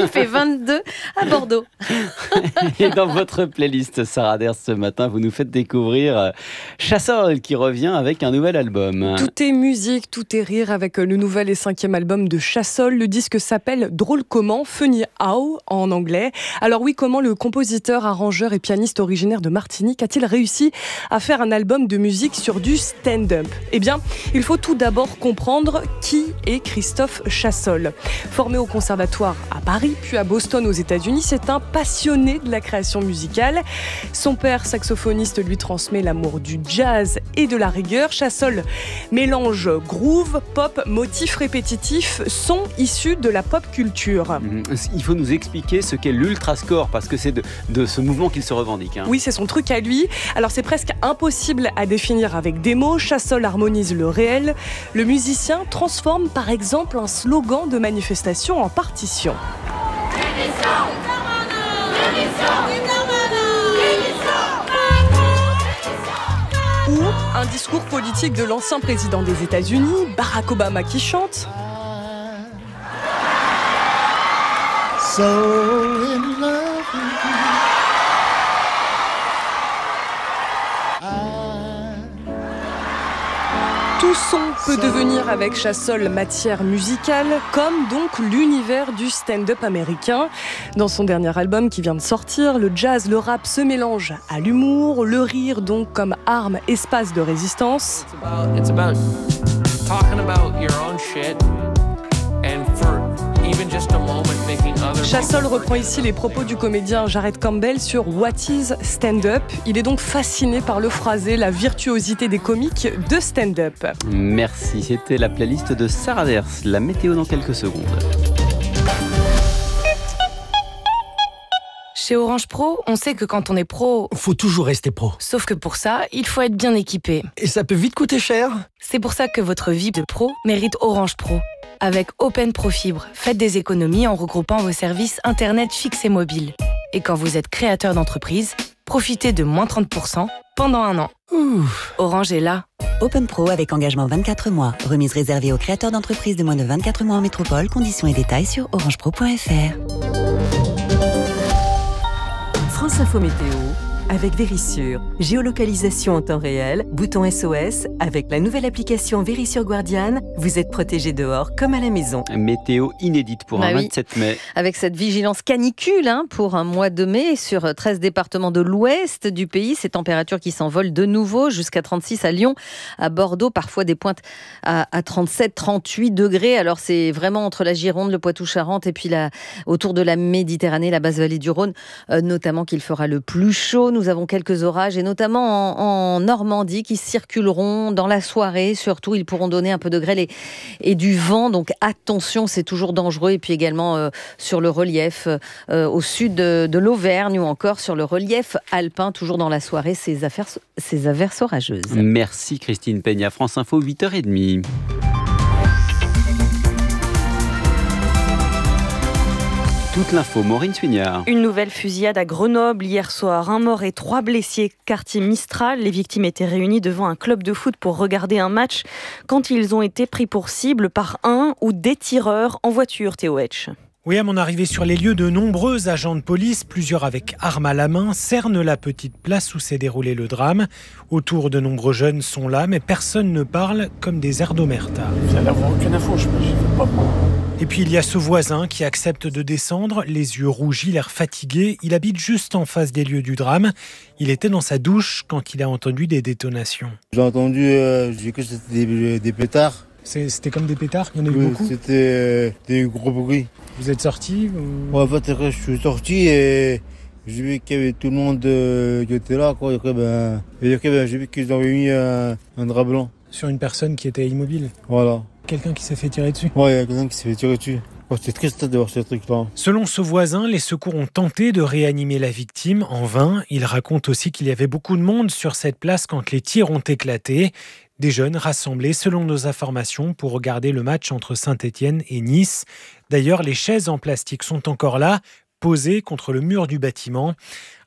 il fait 22 à Bordeaux. Et dans votre playlist Sarah Ders ce matin, vous nous faites découvrir Chassol qui revient avec un nouvel album. Tout est musique, tout est rire avec le nouvel et 5e album de Chassol. Le disque s'appelle Drôle comment, Funny How en anglais. Alors oui, comment le compositeur, arrangeur et pianiste originaire de Martinique a-t-il réussi à faire un album de musique sur du stand-up ? Eh bien, il faut tout d'abord comprendre qui est Christophe Chassol. Formé au conservatoire à Paris, puis à Boston aux États-Unis, c'est un passionné de la création musicale. Son père, saxophoniste, lui transmet l'amour du jazz et de la rigueur. Chassol mélange groove, pop, motifs répétitifs, sons issus de la pop culture. Il faut nous expliquer ce qu'est l'ultrascore, parce que c'est de ce mouvement qu'il se revendique. Oui, c'est son truc à lui. Alors c'est presque impossible à définir avec des mots. Chassol harmonise le réel. Le musicien transforme par exemple un slogan de manifestation en partition. Ou un discours politique de l'ancien président des États-Unis, Barack Obama, qui chante. So in love with you. Tout son peut devenir avec Chassol matière musicale, comme donc l'univers du stand-up américain. Dans son dernier album qui vient de sortir, le jazz, le rap se mélangent à l'humour, le rire donc comme arme, espace de résistance. It's about talking about your own shit and for even just a moment making other. Chassol reprend ici les propos du comédien Jared Campbell sur What is stand-up. Il est donc fasciné par le phrasé, la virtuosité des comiques de stand-up. Merci, c'était la playlist de Sarah Ders. La météo dans quelques secondes. Chez Orange Pro, on sait que quand on est pro, faut toujours rester pro. Sauf que pour ça, il faut être bien équipé. Et ça peut vite coûter cher. C'est pour ça que votre vie de pro mérite Orange Pro. Avec Open Pro Fibre, faites des économies en regroupant vos services Internet fixes et mobiles. Et quand vous êtes créateur d'entreprise, profitez de moins 30% pendant 1 an. Orange est là. Open Pro avec engagement 24 mois. Remise réservée aux créateurs d'entreprises de moins de 24 mois en métropole. Conditions et détails sur orangepro.fr. France Info Météo avec Vérissure. Géolocalisation en temps réel, bouton SOS. Avec la nouvelle application Vérissure Guardian, vous êtes protégé dehors comme à la maison. Météo inédite pour un 27 mai. Avec cette vigilance canicule pour un mois de mai sur 13 départements de l'ouest du pays. Ces températures qui s'envolent de nouveau jusqu'à 36 à Lyon, à Bordeaux. Parfois des pointes à 37, 38 degrés. Alors c'est vraiment entre la Gironde, le Poitou-Charentes et puis autour de la Méditerranée, la basse vallée du Rhône, notamment qu'il fera le plus chaud. Nous avons quelques orages et notamment en Normandie qui circuleront dans la soirée. Surtout, ils pourront donner un peu de grêle et du vent. Donc attention, c'est toujours dangereux. Et puis également sur le relief au sud de l'Auvergne ou encore sur le relief alpin, toujours dans la soirée, ces averses orageuses. Merci Christine Peña. France Info, 8h30. Toute l'info, Maureen Suignard. Une nouvelle fusillade à Grenoble hier soir. 1 mort et 3 blessés, quartier Mistral. Les victimes étaient réunies devant un club de foot pour regarder un match quand ils ont été pris pour cible par un ou des tireurs en voiture, Théo Hetch. Oui, à mon arrivée sur les lieux, de nombreux agents de police, plusieurs avec armes à la main, cernent la petite place où s'est déroulé le drame. Autour, de nombreux jeunes sont là, mais personne ne parle, comme des airs d'omerta. Vous n'allez avoir aucune info, je sais pas. Et puis il y a ce voisin qui accepte de descendre, les yeux rougis, l'air fatigué. Il habite juste en face des lieux du drame. Il était dans sa douche quand il a entendu des détonations. J'ai entendu, j'ai cru que c'était des pétards. C'était comme des pétards, il y en a eu beaucoup. C'était des gros bruits. Vous êtes sorti En fait, je suis sorti et j'ai vu qu'il y avait tout le monde qui était là. Quoi. Et après, j'ai vu qu'ils avaient mis un drap blanc. Sur une personne qui était immobile. Voilà. Quelqu'un qui s'est fait tirer dessus. Ouais, il y a quelqu'un qui s'est fait tirer dessus. C'est triste de voir ce truc-là. Selon ce voisin, les secours ont tenté de réanimer la victime en vain. Il raconte aussi qu'il y avait beaucoup de monde sur cette place quand les tirs ont éclaté. Des jeunes rassemblés, selon nos informations, pour regarder le match entre Saint-Étienne et Nice. D'ailleurs, les chaises en plastique sont encore là, posées contre le mur du bâtiment.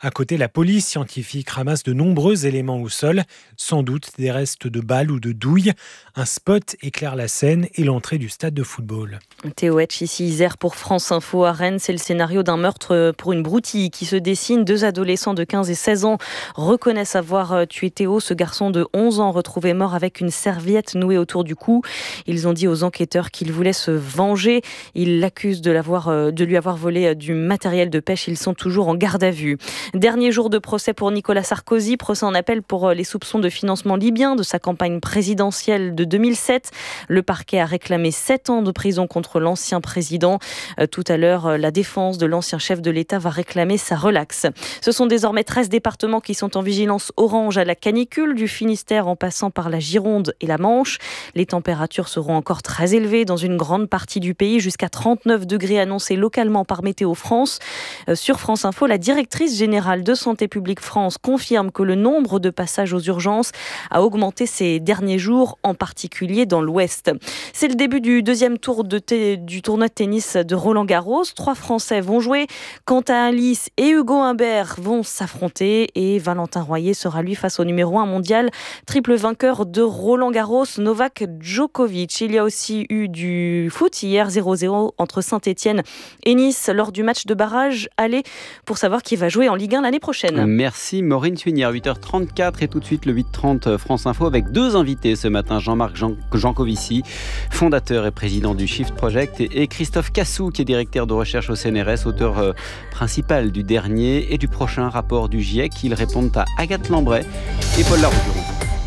À côté, la police scientifique ramasse de nombreux éléments au sol, sans doute des restes de balles ou de douilles. Un spot éclaire la scène et l'entrée du stade de football. Théo Hetch, ici Isère pour France Info à Rennes. C'est le scénario d'un meurtre pour une broutille qui se dessine. 2 adolescents de 15 et 16 ans reconnaissent avoir tué Théo, ce garçon de 11 ans retrouvé mort avec une serviette nouée autour du cou. Ils ont dit aux enquêteurs qu'il voulait se venger. Ils l'accusent de lui avoir volé du matériel de pêche. Ils sont toujours en garde à vue. Dernier jour de procès pour Nicolas Sarkozy. Procès en appel pour les soupçons de financement libyen de sa campagne présidentielle de 2007. Le parquet a réclamé 7 ans de prison contre l'ancien président. Tout à l'heure, la défense de l'ancien chef de l'État va réclamer sa relaxe. Ce sont désormais 13 départements qui sont en vigilance orange à la canicule, du Finistère en passant par la Gironde et la Manche. Les températures seront encore très élevées dans une grande partie du pays, jusqu'à 39 degrés annoncés localement par Météo France. Sur France Info, la directrice générale de Santé publique France confirme que le nombre de passages aux urgences a augmenté ces derniers jours, en particulier dans l'Ouest. C'est le début du deuxième tour du tournoi de tennis de Roland-Garros. 3 Français vont jouer. Quentin Alice et Hugo Humbert vont s'affronter et Valentin Royer sera lui face au numéro 1 mondial, triple vainqueur de Roland-Garros, Novak Djokovic. Il y a aussi eu du foot hier, 0-0 entre Saint-Etienne et Nice lors du match de barrage aller pour savoir qui va jouer en Ligue 1 l'année prochaine. Merci Maureen Suinière, 8h34 et tout de suite le 8h30 France Info avec 2 invités ce matin, Jean-Marc Jancovici, fondateur et président du Shift Project, et Christophe Cassou, qui est directeur de recherche au CNRS, auteur principal du dernier et du prochain rapport du GIEC. Ils répondent à Agathe Lambray et Paul Larouduron.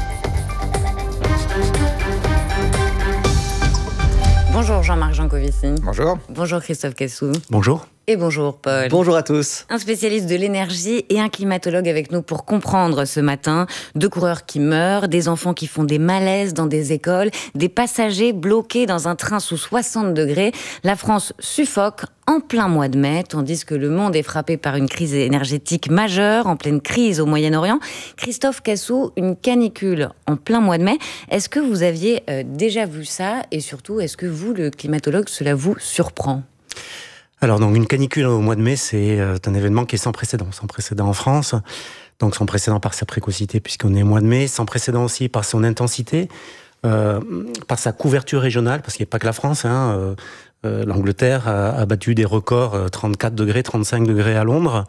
Bonjour Jean-Marc Jancovici. Bonjour. Bonjour Christophe Cassou. Bonjour. Et bonjour Paul. Bonjour à tous. Un spécialiste de l'énergie et un climatologue avec nous pour comprendre ce matin 2 coureurs qui meurent, des enfants qui font des malaises dans des écoles, des passagers bloqués dans un train sous 60 degrés. La France suffoque en plein mois de mai, tandis que le monde est frappé par une crise énergétique majeure, en pleine crise au Moyen-Orient. Christophe Cassou, une canicule en plein mois de mai. Est-ce que vous aviez déjà vu ça? Et surtout, est-ce que vous, le climatologue, cela vous surprend? Alors, donc, une canicule au mois de mai, c'est un événement qui est sans précédent en France. Donc, sans précédent par sa précocité, puisqu'on est au mois de mai, sans précédent aussi par son intensité, par sa couverture régionale, parce qu'il n'y a pas que la France, l'Angleterre a battu des records, 34 degrés, 35 degrés à Londres,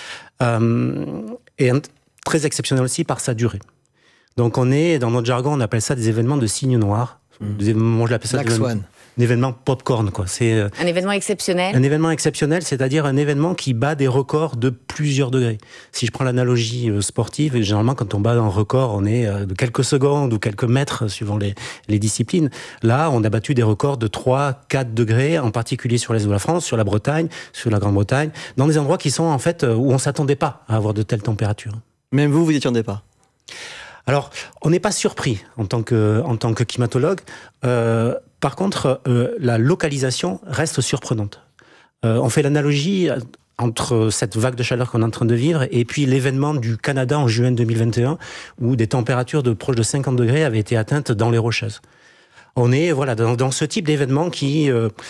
et très exceptionnel aussi par sa durée. Donc, on est, dans notre jargon, on appelle ça des événements de signes noirs. Moi, je l'appelle ça un événement popcorn, quoi. C'est un événement exceptionnel. Un événement exceptionnel, c'est-à-dire un événement qui bat des records de plusieurs degrés. Si je prends l'analogie sportive, généralement, quand on bat un record, on est de quelques secondes ou quelques mètres, suivant les disciplines. Là, on a battu des records de 3-4 degrés, en particulier sur l'est de la France, sur la Bretagne, sur la Grande-Bretagne, dans des endroits qui sont, en fait, où on ne s'attendait pas à avoir de telles températures. Même vous n'y attendez pas? Alors, on n'est pas surpris en tant que climatologue. Par contre, la localisation reste surprenante. On fait l'analogie entre cette vague de chaleur qu'on est en train de vivre et puis l'événement du Canada en juin 2021, où des températures de proche de 50 degrés avaient été atteintes dans les Rocheuses. On est dans ce type d'événement qui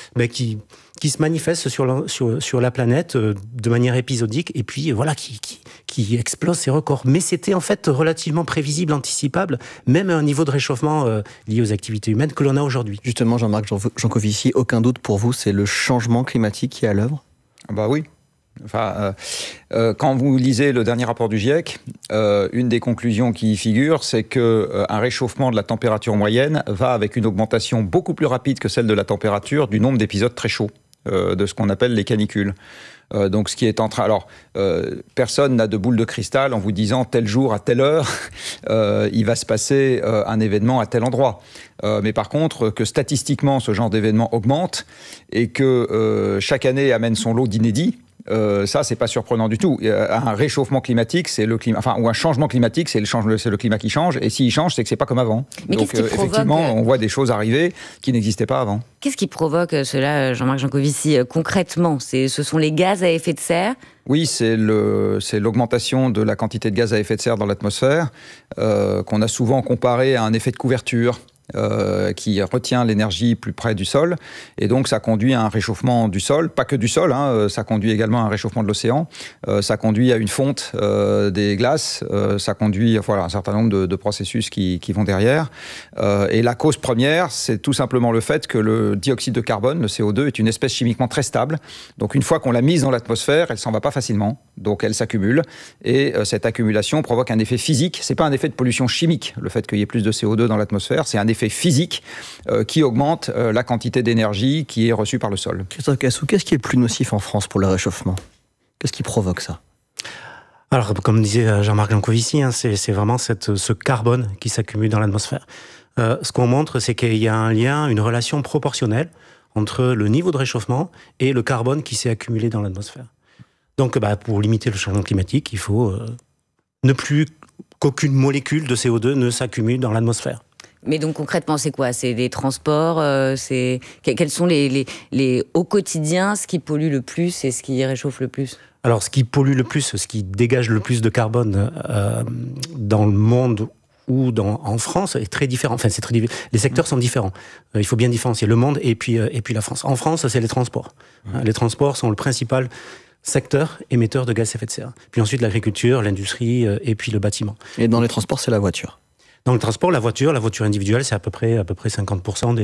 se manifeste sur la planète de manière épisodique et puis qui explose ses records. Mais c'était en fait relativement prévisible, anticipable, même à un niveau de réchauffement lié aux activités humaines que l'on a aujourd'hui. Justement, Jean-Marc Jancovici, aucun doute pour vous, c'est le changement climatique qui est à l'œuvre? Bah oui. Enfin, quand vous lisez le dernier rapport du GIEC, une des conclusions qui y figure, c'est qu'un réchauffement de la température moyenne va avec une augmentation beaucoup plus rapide que celle de la température du nombre d'épisodes très chauds, de ce qu'on appelle les canicules. Donc, ce qui est en train. Alors, personne n'a de boule de cristal en vous disant tel jour à telle heure, il va se passer un événement à tel endroit. Mais par contre, que statistiquement ce genre d'événement augmente et que chaque année amène son lot d'inédits. Ça, c'est pas surprenant du tout. Un réchauffement climatique, c'est le climat, ou un changement climatique, c'est le climat qui change. Et s'il change, c'est que c'est pas comme avant. Mais donc, effectivement, on voit des choses arriver qui n'existaient pas avant. Qu'est-ce qui provoque cela, Jean-Marc Jancovici, concrètement? Ce sont les gaz à effet de serre? Oui, c'est l'augmentation de la quantité de gaz à effet de serre dans l'atmosphère, qu'on a souvent comparé à un effet de couverture. qui retient l'énergie plus près du sol, et donc ça conduit à un réchauffement du sol, pas que du sol, ça conduit également à un réchauffement de l'océan, ça conduit à une fonte des glaces, ça conduit à un certain nombre de processus qui vont derrière. Et la cause première, c'est tout simplement le fait que le dioxyde de carbone, le CO2, est une espèce chimiquement très stable. Donc une fois qu'on l'a mise dans l'atmosphère, elle s'en va pas facilement, donc elle s'accumule, et cette accumulation provoque un effet physique. C'est pas un effet de pollution chimique, le fait qu'il y ait plus de CO2 dans l'atmosphère, c'est un effet physique qui augmente la quantité d'énergie qui est reçue par le sol. Christophe Cassou, qu'est-ce qui est le plus nocif en France pour le réchauffement ? Qu'est-ce qui provoque ça ? Alors, comme disait Jean-Marc Jancovici, c'est vraiment ce carbone qui s'accumule dans l'atmosphère. Ce qu'on montre, c'est qu'il y a un lien, une relation proportionnelle entre le niveau de réchauffement et le carbone qui s'est accumulé dans l'atmosphère. Donc, pour limiter le changement climatique, il faut ne plus qu'aucune molécule de CO2 ne s'accumule dans l'atmosphère. Mais donc concrètement, c'est quoi ? C'est des transports quels sont au quotidien ce qui pollue le plus et ce qui réchauffe le plus ? Alors, ce qui pollue le plus, ce qui dégage le plus de carbone dans le monde ou en France est très différent. Enfin, c'est très différent. Les secteurs sont différents. Il faut bien différencier le monde et puis la France. En France, c'est les transports. Les transports sont le principal secteur émetteur de gaz à effet de serre. Puis ensuite, l'agriculture, l'industrie et puis le bâtiment. Et dans les transports, c'est la voiture. Dans le transport, la voiture individuelle, c'est à peu près 50%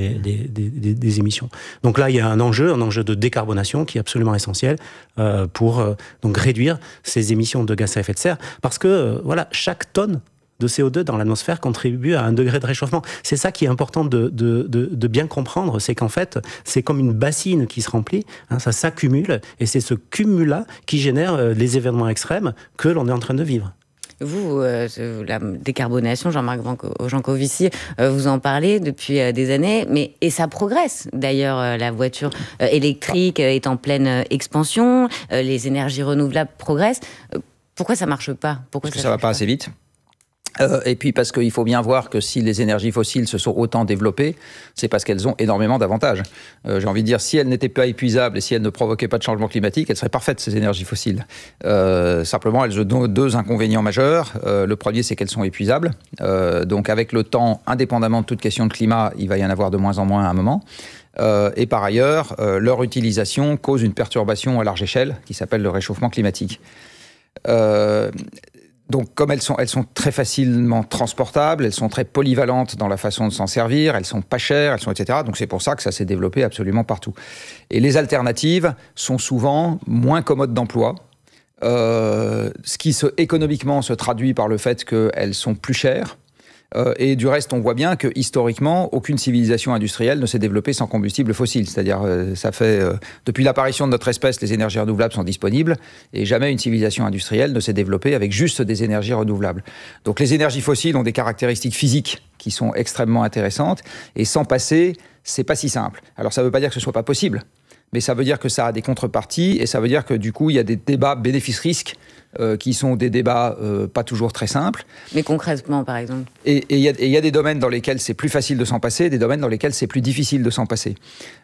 des émissions. Donc là, il y a un enjeu de décarbonation qui est absolument essentiel pour donc réduire ces émissions de gaz à effet de serre, parce que chaque tonne de CO2 dans l'atmosphère contribue à 1 degré de réchauffement. C'est ça qui est important de bien comprendre, c'est qu'en fait, c'est comme une bassine qui se remplit, ça s'accumule, et c'est ce cumul-là qui génère les événements extrêmes que l'on est en train de vivre. Vous, la décarbonation, Jean-Marc Jancovici, vous en parlez depuis des années, et ça progresse. D'ailleurs, la voiture électrique est en pleine expansion, les énergies renouvelables progressent. Pourquoi ça ne marche pas ? Parce que ça ne va pas assez vite. Et puis parce qu'il faut bien voir que si les énergies fossiles se sont autant développées, c'est parce qu'elles ont énormément d'avantages. J'ai envie de dire, si elles n'étaient pas épuisables et si elles ne provoquaient pas de changement climatique, elles seraient parfaites, ces énergies fossiles. Simplement, elles ont 2 inconvénients majeurs. Le premier, c'est qu'elles sont épuisables. Donc avec le temps, indépendamment de toute question de climat, il va y en avoir de moins en moins à un moment. Et par ailleurs, leur utilisation cause une perturbation à large échelle qui s'appelle le réchauffement climatique. Donc, comme elles sont très facilement transportables, elles sont très polyvalentes dans la façon de s'en servir, elles sont pas chères, etc. Donc, c'est pour ça que ça s'est développé absolument partout. Et les alternatives sont souvent moins commodes d'emploi, ce qui économiquement se traduit par le fait qu'elles sont plus chères. Et du reste, on voit bien que historiquement, aucune civilisation industrielle ne s'est développée sans combustible fossile. C'est-à-dire, ça fait depuis l'apparition de notre espèce, les énergies renouvelables sont disponibles, et jamais une civilisation industrielle ne s'est développée avec juste des énergies renouvelables. Donc, les énergies fossiles ont des caractéristiques physiques qui sont extrêmement intéressantes, et s'en passer, c'est pas si simple. Alors, ça veut pas dire que ce soit pas possible, mais ça veut dire que ça a des contreparties, et ça veut dire que du coup, il y a des débats bénéfices-risques qui sont des débats pas toujours très simples. Mais concrètement, par exemple. Et il y a des domaines dans lesquels c'est plus facile de s'en passer, des domaines dans lesquels c'est plus difficile de s'en passer.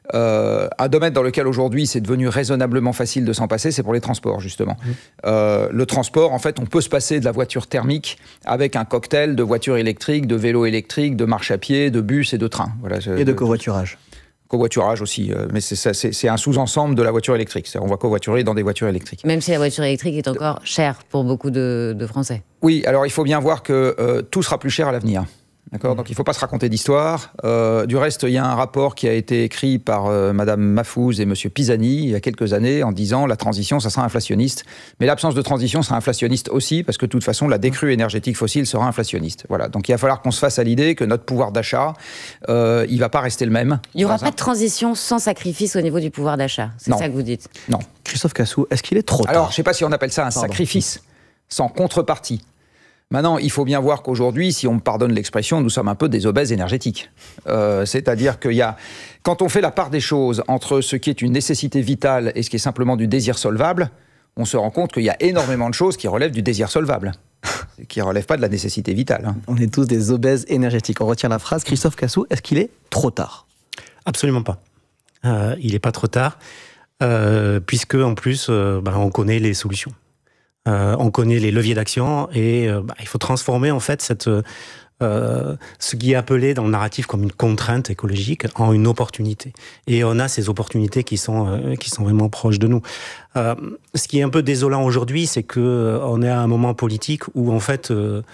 Un domaine dans lequel aujourd'hui c'est devenu raisonnablement facile de s'en passer, c'est pour les transports, justement. Le transport, en fait, on peut se passer de la voiture thermique avec un cocktail de voitures électriques, de vélos électriques, de marche à pied, de bus et de trains. Voilà, et de covoiturage. Covoiturage aussi, mais c'est un sous-ensemble de la voiture électrique. On va covoiturer dans des voitures électriques. Même si la voiture électrique est encore chère pour beaucoup de Français. Oui, alors il faut bien voir que tout sera plus cher à l'avenir. D'accord ? Donc il ne faut pas se raconter d'histoire. Du reste, il y a un rapport qui a été écrit par Madame Mahfouz et Monsieur Pisani il y a quelques années en disant la transition, ça sera inflationniste. Mais l'absence de transition sera inflationniste aussi parce que de toute façon, la décrue énergétique fossile sera inflationniste. Voilà. Donc il va falloir qu'on se fasse à l'idée que notre pouvoir d'achat, il ne va pas rester le même. Il n'y aura pas de transition sans sacrifice au niveau du pouvoir d'achat. C'est ça que vous dites ? Non. Christophe Cassou, est-ce qu'il est trop tard ? Alors, je ne sais pas si on appelle ça un sacrifice sans contrepartie. Maintenant, il faut bien voir qu'aujourd'hui, si on me pardonne l'expression, nous sommes un peu des obèses énergétiques. C'est-à-dire quand on fait la part des choses entre ce qui est une nécessité vitale et ce qui est simplement du désir solvable, on se rend compte qu'il y a énormément de choses qui relèvent du désir solvable, qui ne relèvent pas de la nécessité vitale. On est tous des obèses énergétiques. On retient la phrase. Christophe Cassou, est-ce qu'il est trop tard ? Absolument pas. Il n'est pas trop tard, puisque en plus, on connaît les solutions. On connaît les leviers d'action et il faut transformer en fait ce qui est appelé dans le narratif comme une contrainte écologique en une opportunité. Et on a ces opportunités qui sont vraiment proches de nous. Ce qui est un peu désolant aujourd'hui, c'est que on est à un moment politique où en fait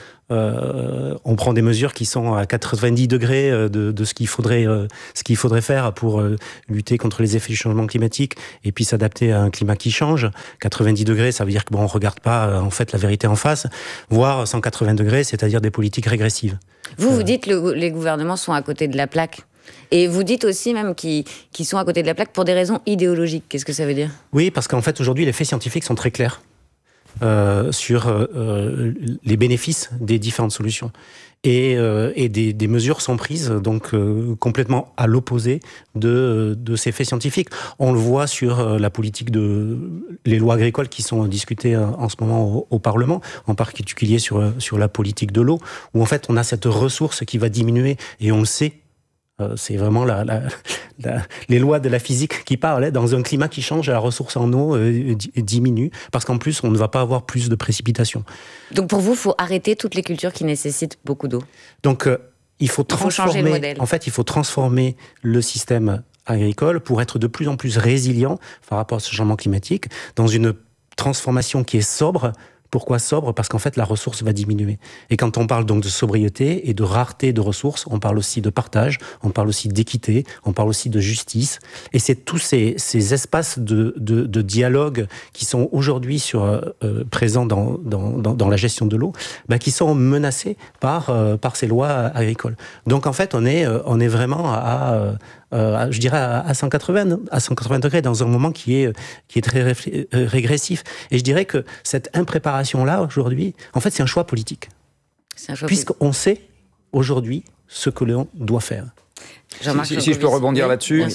on prend des mesures qui sont à 90 degrés de ce qu'il faudrait faire pour lutter contre les effets du changement climatique et puis s'adapter à un climat qui change. 90 degrés, ça veut dire que on regarde pas en fait la vérité en face, voire 180 degrés, c'est-à-dire des politiques régressives. Vous dites que les gouvernements sont à côté de la plaque. Et vous dites aussi même qu'ils sont à côté de la plaque pour des raisons idéologiques. Qu'est-ce que ça veut dire ? Oui, parce qu'en fait, aujourd'hui, les faits scientifiques sont très clairs sur les bénéfices des différentes solutions. Et des mesures sont prises donc complètement à l'opposé de ces faits scientifiques. On le voit sur la politique les lois agricoles qui sont discutées en ce moment au Parlement, en particulier sur la politique de l'eau, où en fait on a cette ressource qui va diminuer et on le sait. C'est vraiment les lois de la physique qui parlent. Dans un climat qui change, la ressource en eau diminue, parce qu'en plus, on ne va pas avoir plus de précipitations. Donc pour vous, il faut arrêter toutes les cultures qui nécessitent beaucoup d'eau. Donc il faut changer le modèle. En fait, il faut transformer le système agricole pour être de plus en plus résilient par rapport à ce changement climatique, dans une transformation qui est sobre. Pourquoi sobre ? Parce qu'en fait, la ressource va diminuer. Et quand on parle donc de sobriété et de rareté de ressources, on parle aussi de partage, on parle aussi d'équité, on parle aussi de justice. Et c'est tous ces espaces de dialogue qui sont aujourd'hui présents dans la gestion de l'eau, qui sont menacés par ces lois agricoles. Donc en fait, on est vraiment je dirais à 180 degrés, dans un moment qui est très régressif. Et je dirais que cette impréparation-là, aujourd'hui, en fait, c'est un choix politique. Puisqu'on sait, aujourd'hui, ce que l'on doit faire. Si je peux rebondir là-dessus,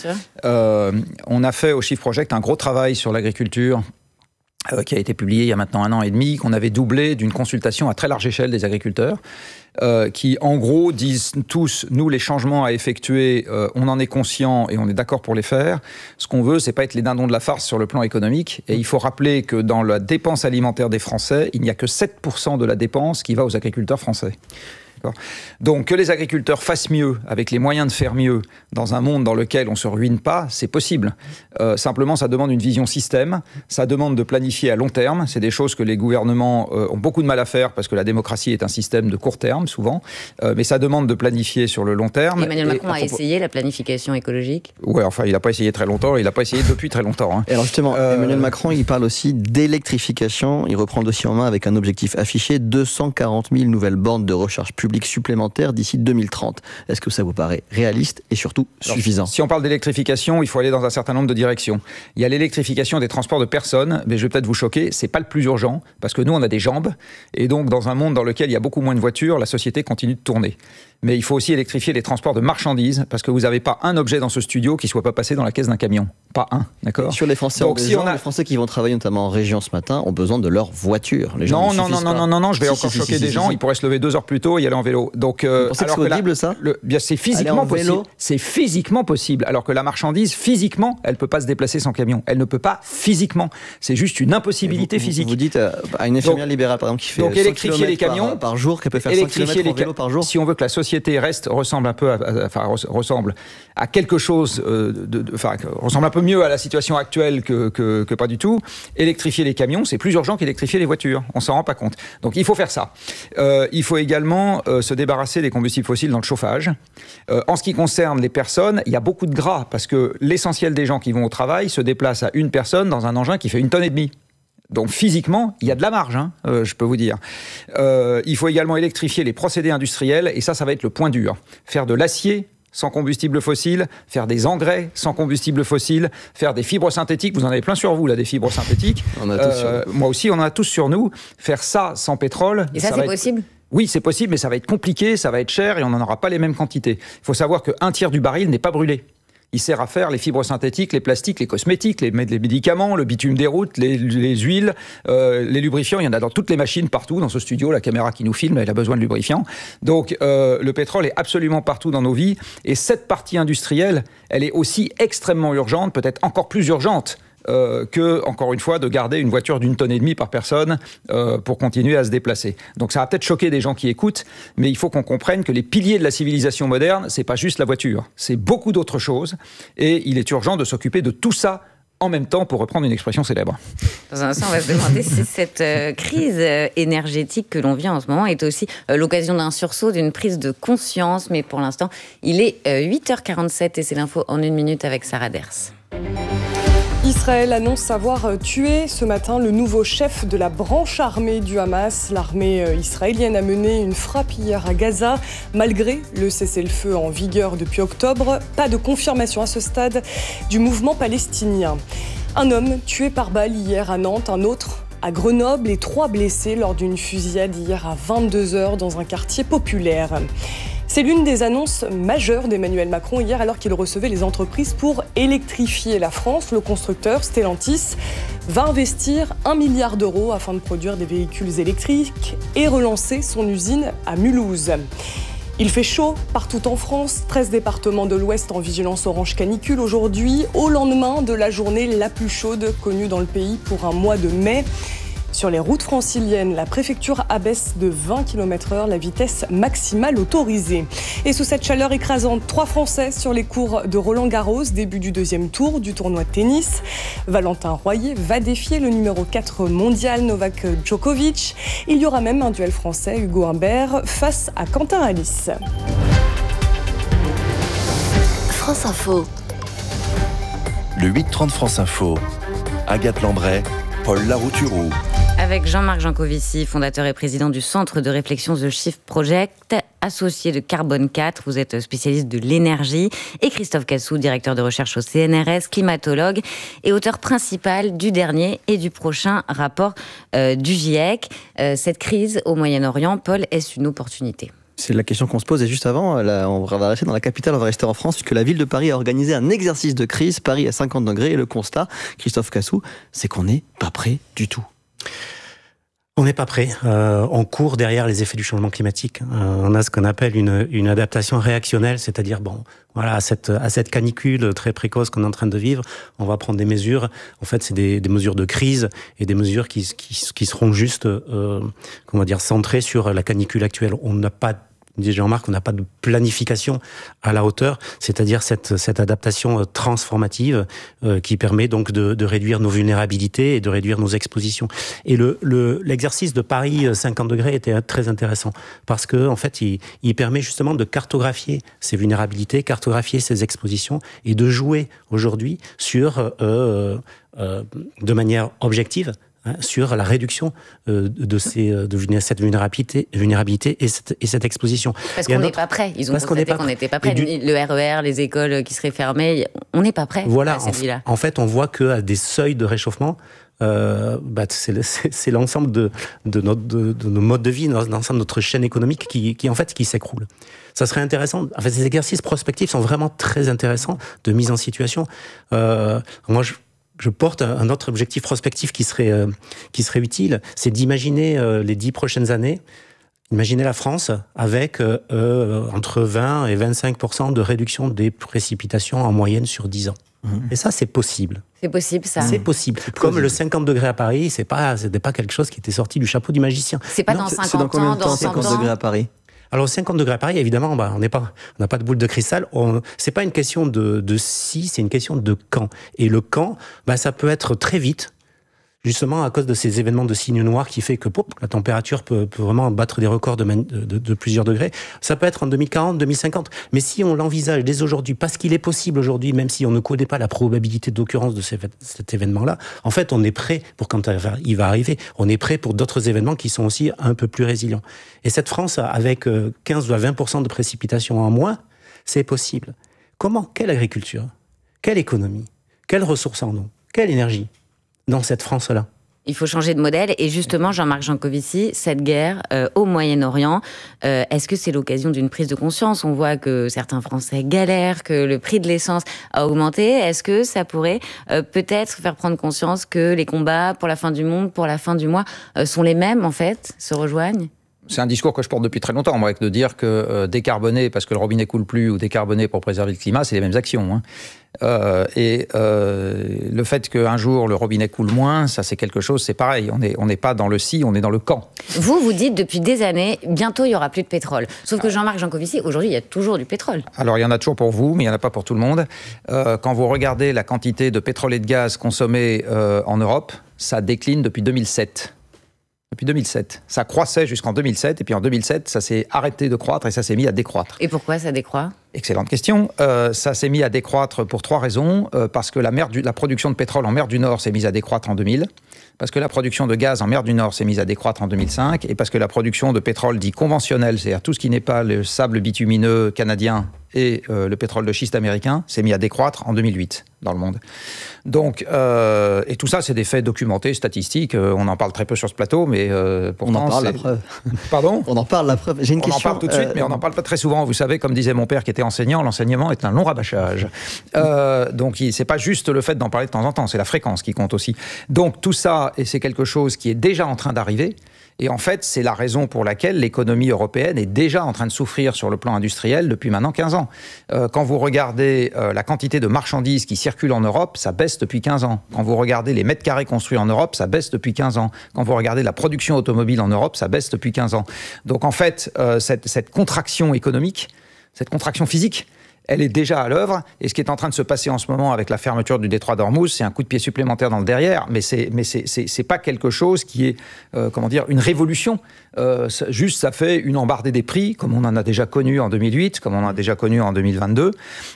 on a fait au Shift Project un gros travail sur l'agriculture, qui a été publié il y a maintenant 1 an et demi, qu'on avait doublé d'une consultation à très large échelle des agriculteurs, qui en gros disent tous, nous les changements à effectuer, on en est conscient et on est d'accord pour les faire. Ce qu'on veut, c'est pas être les dindons de la farce sur le plan économique. Et il faut rappeler que dans la dépense alimentaire des Français, il n'y a que 7% de la dépense qui va aux agriculteurs français. Donc que les agriculteurs fassent mieux, avec les moyens de faire mieux, dans un monde dans lequel on ne se ruine pas, c'est possible. Simplement, ça demande une vision système, ça demande de planifier à long terme. C'est des choses que les gouvernements ont beaucoup de mal à faire, parce que la démocratie est un système de court terme, souvent. Mais ça demande de planifier sur le long terme. Emmanuel Macron a essayé la planification écologique. Ouais, enfin, il n'a pas essayé très longtemps, il n'a pas essayé depuis très longtemps. Hein. Et alors justement, Emmanuel Macron, il parle aussi d'électrification. Il reprend le dossier en main avec un objectif affiché, 240 000 nouvelles bornes de recharge publique supplémentaires d'ici 2030. Est-ce que ça vous paraît réaliste et surtout suffisant ? Si on parle d'électrification, il faut aller dans un certain nombre de directions. Il y a l'électrification des transports de personnes, mais je vais peut-être vous choquer, c'est pas le plus urgent, parce que nous on a des jambes, et donc dans un monde dans lequel il y a beaucoup moins de voitures, la société continue de tourner. Mais il faut aussi électrifier les transports de marchandises, parce que vous n'avez pas un objet dans ce studio qui ne soit pas passé dans la caisse d'un camion. Pas un, d'accord ? Sur les Français les Français qui vont travailler notamment en région ce matin ont besoin de leur voiture. Les gens non, je vais encore choquer des gens, ils pourraient se lever 2 heures plus tôt et y aller en vélo. Donc, vous pensez que c'est audible, ça ? Bien, c'est physiquement possible. C'est physiquement possible, alors que la marchandise, physiquement, elle ne peut pas se déplacer sans camion. Elle ne peut pas physiquement. C'est juste une impossibilité physique. Vous dites à une infirmière libérale, par exemple, qui fait donc, 100 électrifier les km camions, par jour, qui peut faire 100 km en vélo par jour. Si on veut que la société ressemble à quelque chose, ressemble un peu mieux à la situation actuelle que pas du tout. Électrifier les camions, c'est plus urgent qu'électrifier les voitures. On s'en rend pas compte. Donc il faut faire ça. Il faut également se débarrasser des combustibles fossiles dans le chauffage. En ce qui concerne les personnes, il y a beaucoup de gras, parce que l'essentiel des gens qui vont au travail se déplacent à une personne dans un engin qui fait 1,5 tonnes. Donc physiquement, il y a de la marge, je peux vous dire. Il faut également électrifier les procédés industriels, et ça va être le point dur. Faire de l'acier sans combustible fossile, faire des engrais sans combustible fossile, faire des fibres synthétiques, vous en avez plein sur vous là, des fibres synthétiques. On a tous sur nous. Moi aussi, on en a tous sur nous. Faire ça sans pétrole. Et ça c'est possible ? Oui, c'est possible, mais ça va être compliqué, ça va être cher, et on n'en aura pas les mêmes quantités. Il faut savoir qu'un tiers du baril n'est pas brûlé. Il sert à faire les fibres synthétiques, les plastiques, les cosmétiques, les médicaments, le bitume des routes, les huiles, les lubrifiants. Il y en a dans toutes les machines, partout, dans ce studio. La caméra qui nous filme, elle a besoin de lubrifiants. Donc, le pétrole est absolument partout dans nos vies. Et cette partie industrielle, elle est aussi extrêmement urgente, peut-être encore plus urgente que, encore une fois, de garder une voiture d'1,5 tonnes par personne pour continuer à se déplacer. Donc ça va peut-être choquer des gens qui écoutent, mais il faut qu'on comprenne que les piliers de la civilisation moderne, c'est pas juste la voiture, c'est beaucoup d'autres choses, et il est urgent de s'occuper de tout ça en même temps, pour reprendre une expression célèbre. Dans un instant, on va se demander si cette crise énergétique que l'on vit en ce moment est aussi l'occasion d'un sursaut, d'une prise de conscience. Mais pour l'instant, il est 8h47 et c'est l'info en 1 minute avec Sarah Ders. Israël annonce avoir tué ce matin le nouveau chef de la branche armée du Hamas. L'armée israélienne a mené une frappe hier à Gaza. Malgré le cessez-le-feu en vigueur depuis octobre, pas de confirmation à ce stade du mouvement palestinien. Un homme tué par balle hier à Nantes, un autre à Grenoble et 3 blessés lors d'une fusillade hier à 22h dans un quartier populaire. C'est l'une des annonces majeures d'Emmanuel Macron hier alors qu'il recevait les entreprises pour électrifier la France. Le constructeur Stellantis va investir 1 milliard d'euros afin de produire des véhicules électriques et relancer son usine à Mulhouse. Il fait chaud partout en France, 13 départements de l'Ouest en vigilance orange canicule aujourd'hui, au lendemain de la journée la plus chaude connue dans le pays pour un mois de mai. Sur les routes franciliennes, la préfecture abaisse de 20 km/h la vitesse maximale autorisée. Et sous cette chaleur écrasante, 3 Français sur les cours de Roland-Garros, début du 2e tour du tournoi de tennis. Valentin Royer va défier le numéro 4 mondial Novak Djokovic. Il y aura même un duel français, Hugo Humbert, face à Quentin Halys. France Info. Le 8h30 France Info. Agathe Lambray, Paul Larouturou. Avec Jean-Marc Jancovici, fondateur et président du Centre de réflexion The Shift Project, associé de Carbone 4, vous êtes spécialiste de l'énergie, et Christophe Cassou, directeur de recherche au CNRS, climatologue et auteur principal du dernier et du prochain rapport du GIEC. Cette crise au Moyen-Orient, Paul, est-ce une opportunité ? C'est la question qu'on se pose. Et juste avant, on va rester dans la capitale, on va rester en France, puisque la ville de Paris a organisé un exercice de crise. Paris à 50 degrés. Et le constat, Christophe Cassou, c'est qu'on n'est pas prêt du tout. On n'est pas prêt. On court derrière les effets du changement climatique. On a ce qu'on appelle une adaptation réactionnelle, c'est-à-dire voilà, à cette canicule très précoce qu'on est en train de vivre, on va prendre des mesures. En fait, c'est des mesures de crise et des mesures qui seront juste, centrées sur la canicule actuelle. On n'a pas, dit Jean-Marc, on n'a pas de planification à la hauteur, c'est-à-dire cette adaptation transformative qui permet donc de réduire nos vulnérabilités et de réduire nos expositions. Et l'exercice de Paris 50 degrés était très intéressant parce que en fait, il permet justement de cartographier ces vulnérabilités, cartographier ces expositions et de jouer aujourd'hui sur de manière objective sur la réduction de cette vulnérabilité et cette exposition. Parce qu'on n'est pas prêt. Ils ont constaté qu'on n'était pas prêt. Le RER, les écoles qui seraient fermées, on n'est pas prêt. Voilà, à cette vie-là. En fait, on voit qu'à des seuils de réchauffement, c'est l'ensemble de nos modes de vie, l'ensemble de notre chaîne économique qui s'écroule. Ça serait intéressant. En fait, ces exercices prospectifs sont vraiment très intéressants de mise en situation. Moi, je porte un autre objectif prospectif qui serait utile, c'est d'imaginer les 10 prochaines années, imaginer la France avec entre 20 et 25% de réduction des précipitations en moyenne sur 10 ans. Et ça, c'est possible. C'est possible, ça. C'est possible. Comme le 50 degrés à Paris, c'était pas quelque chose qui était sorti du chapeau du magicien. C'est pas dans 50 ans, dans 100 ans. 50 degrés à Paris. Alors, 50 degrés à Paris, évidemment, on n'a pas de boule de cristal. C'est pas une question de si, c'est une question de quand. Et le quand, ça peut être très vite, justement à cause de ces événements de signe noir qui fait que la température peut vraiment battre des records de plusieurs degrés. Ça peut être en 2040, 2050. Mais si on l'envisage dès aujourd'hui, parce qu'il est possible aujourd'hui, même si on ne connaît pas la probabilité d'occurrence de cet événement-là, en fait, on est prêt pour quand il va arriver. On est prêt pour d'autres événements qui sont aussi un peu plus résilients. Et cette France, avec 15 à 20% de précipitations en moins, c'est possible. Comment ? Quelle agriculture ? Quelle économie ? Quelles ressources en eau ? Quelle énergie ? Dans cette France-là. Il faut changer de modèle. Et justement, Jean-Marc Jancovici, cette guerre au Moyen-Orient, est-ce que c'est l'occasion d'une prise de conscience ? On voit que certains Français galèrent, que le prix de l'essence a augmenté. Est-ce que ça pourrait peut-être faire prendre conscience que les combats pour la fin du monde, pour la fin du mois, sont les mêmes, en fait, se rejoignent ? C'est un discours que je porte depuis très longtemps, moi, de dire que décarboner parce que le robinet coule plus ou décarboner pour préserver le climat, c'est les mêmes actions. Hein. Le fait qu'un jour le robinet coule moins, ça c'est quelque chose, c'est pareil. On n'est pas dans le si, on est dans le quand. Vous dites depuis des années, bientôt il n'y aura plus de pétrole. Sauf que Jean-Marc Jancovici, aujourd'hui il y a toujours du pétrole. Alors il y en a toujours pour vous, mais il n'y en a pas pour tout le monde. Quand vous regardez la quantité de pétrole et de gaz consommés en Europe, ça décline depuis 2007. Depuis 2007. Ça croissait jusqu'en 2007, et puis en 2007, ça s'est arrêté de croître et ça s'est mis à décroître. Et pourquoi ça décroît ? Excellente question. Ça s'est mis à décroître pour 3 raisons. Parce que la production de pétrole en mer du Nord s'est mise à décroître en 2000, parce que la production de gaz en mer du Nord s'est mise à décroître en 2005, et parce que la production de pétrole dit conventionnel, c'est-à-dire tout ce qui n'est pas le sable bitumineux canadien et le pétrole de schiste américain, s'est mis à décroître en 2008 dans le monde. Donc, et tout ça, c'est des faits documentés, statistiques. On en parle très peu sur ce plateau, mais pourtant... On en parle, la preuve. Pardon ? On en parle, la preuve. J'ai une question. On en parle tout de suite, mais on n'en parle pas très souvent. Vous savez, comme disait mon père qui était enseignant, l'enseignement est un long rabâchage. Donc, c'est pas juste le fait d'en parler de temps en temps, c'est la fréquence qui compte aussi. Donc, tout ça, et c'est quelque chose qui est déjà en train d'arriver. Et en fait, c'est la raison pour laquelle l'économie européenne est déjà en train de souffrir sur le plan industriel depuis maintenant 15 ans. Quand vous regardez la quantité de marchandises qui circulent en Europe, ça baisse depuis 15 ans. Quand vous regardez les mètres carrés construits en Europe, ça baisse depuis 15 ans. Quand vous regardez la production automobile en Europe, ça baisse depuis 15 ans. Donc en fait, cette contraction économique, cette contraction physique, elle est déjà à l'œuvre, et ce qui est en train de se passer en ce moment avec la fermeture du détroit d'Ormuz, c'est un coup de pied supplémentaire dans le derrière, mais c'est pas quelque chose qui est, une révolution. Juste, ça fait une embardée des prix, comme on en a déjà connu en 2008, comme on en a déjà connu en 2022.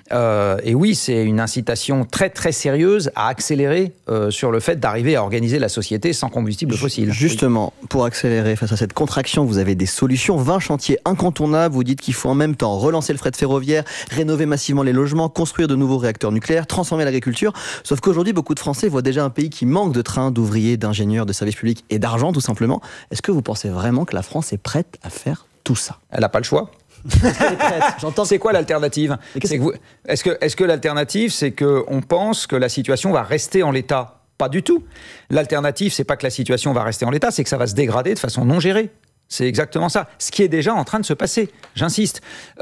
Et oui, c'est une incitation très très sérieuse à accélérer sur le fait d'arriver à organiser la société sans combustible fossile. Justement, pour accélérer face à cette contraction, vous avez des solutions, 20 chantiers incontournables. Vous dites qu'il faut en même temps relancer le fret ferroviaire, rénover massivement les logements, construire de nouveaux réacteurs nucléaires, transformer l'agriculture. Sauf qu'aujourd'hui, beaucoup de Français voient déjà un pays qui manque de trains, d'ouvriers, d'ingénieurs, de services publics et d'argent, tout simplement. Est-ce que vous pensez vraiment que la France est prête à faire tout ça ? Elle n'a pas le choix. C'est quoi l'alternative ? Est-ce que l'alternative, c'est qu'on pense que la situation va rester en l'état ? Pas du tout. L'alternative, c'est pas que la situation va rester en l'état, c'est que ça va se dégrader de façon non gérée. C'est exactement ça. Ce qui est déjà en train de se passer. J'insiste.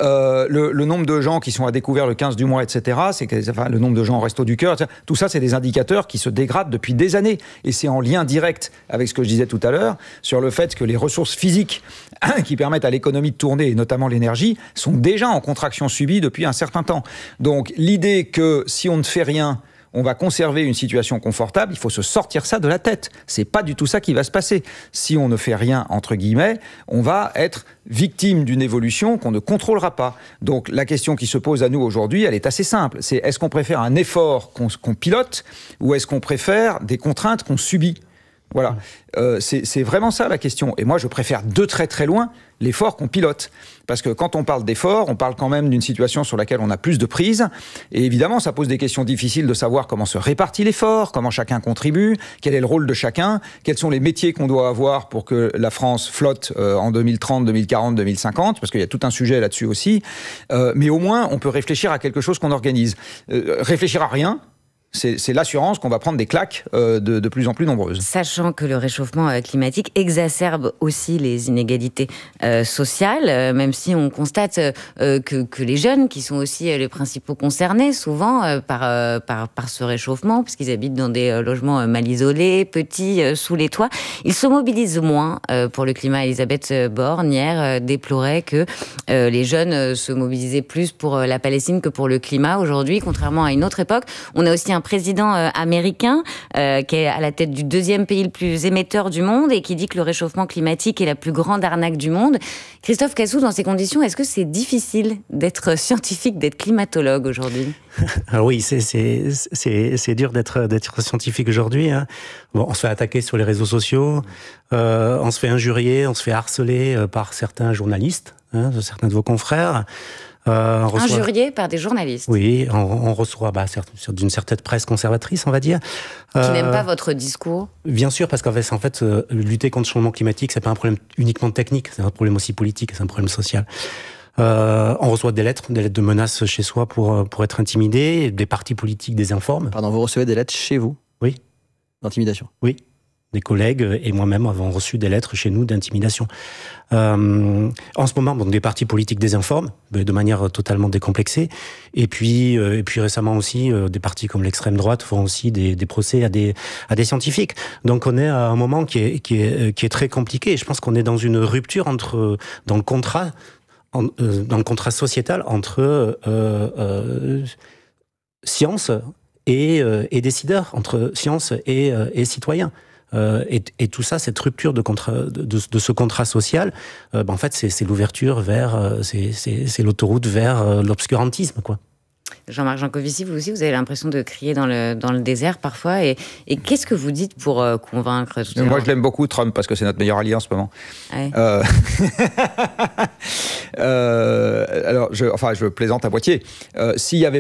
Le nombre de gens qui sont à découvert le 15 du mois, etc., le nombre de gens au resto du cœur, etc., tout ça, c'est des indicateurs qui se dégradent depuis des années. Et c'est en lien direct avec ce que je disais tout à l'heure, sur le fait que les ressources physiques qui permettent à l'économie de tourner, et notamment l'énergie, sont déjà en contraction subie depuis un certain temps. Donc, l'idée que si on ne fait rien, on va conserver une situation confortable, il faut se sortir ça de la tête. C'est pas du tout ça qui va se passer. Si on ne fait rien, entre guillemets, on va être victime d'une évolution qu'on ne contrôlera pas. Donc la question qui se pose à nous aujourd'hui, elle est assez simple. C'est est-ce qu'on préfère un effort qu'on pilote ou est-ce qu'on préfère des contraintes qu'on subit ? Voilà, c'est vraiment ça la question. Et moi, je préfère de très très loin l'effort qu'on pilote. Parce que quand on parle d'effort, on parle quand même d'une situation sur laquelle on a plus de prise. Et évidemment, ça pose des questions difficiles de savoir comment se répartit l'effort, comment chacun contribue, quel est le rôle de chacun, quels sont les métiers qu'on doit avoir pour que la France flotte en 2030, 2040, 2050, parce qu'il y a tout un sujet là-dessus aussi. Mais au moins, on peut réfléchir à quelque chose qu'on organise. Réfléchir à rien, c'est l'assurance qu'on va prendre des claques de plus en plus nombreuses. Sachant que le réchauffement climatique exacerbe aussi les inégalités sociales, même si on constate que les jeunes, qui sont aussi les principaux concernés souvent par ce réchauffement, puisqu'ils habitent dans des logements mal isolés, petits, sous les toits, ils se mobilisent moins pour le climat. Elisabeth Borne, hier, déplorait que les jeunes se mobilisaient plus pour la Palestine que pour le climat. Aujourd'hui, contrairement à une autre époque, on a aussi un président américain qui est à la tête du 2e pays le plus émetteur du monde et qui dit que le réchauffement climatique est la plus grande arnaque du monde. Christophe Cassou, dans ces conditions, est-ce que c'est difficile d'être scientifique, d'être climatologue aujourd'hui ? Alors oui, c'est dur d'être scientifique aujourd'hui. Hein. Bon, on se fait attaquer sur les réseaux sociaux, on se fait injurier, on se fait harceler par certains journalistes, certains de vos confrères. Injurié par des journalistes. Oui, on reçoit d'une certaine presse conservatrice, on va dire. Qui n'aime pas votre discours. Bien sûr, parce qu'en fait, lutter contre le changement climatique, c'est pas un problème uniquement technique, c'est un problème aussi politique, c'est un problème social. On reçoit des lettres de menaces chez soi pour être intimidé, des partis politiques désinforment. Pardon, vous recevez des lettres chez vous ? Oui. D'intimidation ? Oui. Des collègues et moi-même avons reçu des lettres chez nous d'intimidation. En ce moment, des partis politiques désinforment de manière totalement décomplexée. Et puis récemment aussi, des partis comme l'extrême droite font aussi des procès à des scientifiques. Donc on est à un moment qui est très compliqué. Et je pense qu'on est dans une rupture dans le contrat sociétal entre science et décideurs, entre science et citoyens. Et tout ça, cette rupture de ce contrat social, en fait, c'est l'ouverture vers, c'est l'autoroute vers l'obscurantisme, quoi. Jean-Marc Jancovici, vous aussi, vous avez l'impression de crier dans le désert parfois. Et qu'est-ce que vous dites pour convaincre tout Moi, je l'aime beaucoup, Trump, parce que c'est notre meilleur allié en ce moment. Ouais. Alors, je plaisante à moitié. S'il y avait